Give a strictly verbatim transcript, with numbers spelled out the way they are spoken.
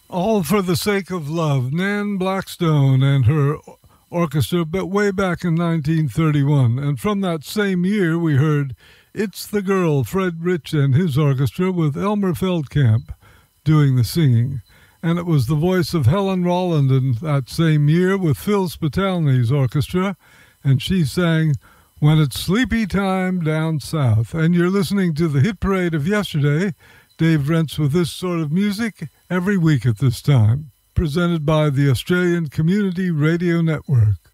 All for the Sake of Love, Nan Blackstone and her orchestra, but way back in nineteen thirty-one. And from that same year, we heard It's the Girl, Fred Rich and his orchestra with Elmer Feldkamp doing the singing. And it was the voice of Helen Rolland in that same year with Phil Spitalny's orchestra, and she sang When It's Sleepy Time Down South. And you're listening to the hit parade of yesterday, Dave Rents with this sort of music every week at this time, presented by the Australian Community Radio Network.